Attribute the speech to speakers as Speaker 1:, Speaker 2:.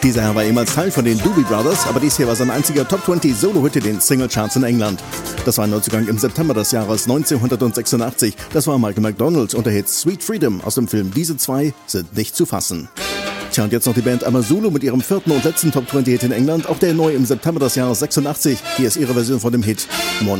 Speaker 1: Dieser Herr war ehemals Teil von den Doobie Brothers, aber dies hier war sein einziger Top 20 Solo-Hit in den Singlecharts in England. Das war ein Neuzugang im September des Jahres 1986. Das war Michael McDonald und der Hit Sweet Freedom aus dem Film Diese zwei sind nicht zu fassen. Tja, und jetzt noch die Band Amazulu mit ihrem vierten und letzten Top 20 Hit in England, auch der neu im September des Jahres 86. Hier ist ihre Version von dem Hit One